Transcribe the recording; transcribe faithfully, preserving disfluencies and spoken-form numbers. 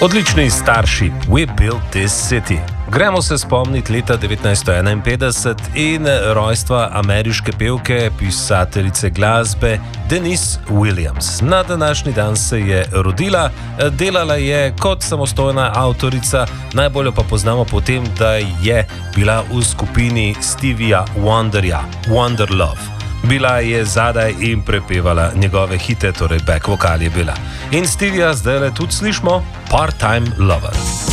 Odlični starši, we built this city. Gremo se spomniti leta devetnajststo enainpetdeset in rojstva ameriške pevke, pisateljice glasbe Denise Williams. Na današnji dan se je rodila, delala je kot samostojna avtorica, najbolj jo pa poznamo po tem, da je bila v skupini Stevija Wonderja, Wonder Love. Bila je zadaj in prepevala njegove hite, torej back vokal je bila. In Stevija zdaj le tudi slišimo Part-Time Lover.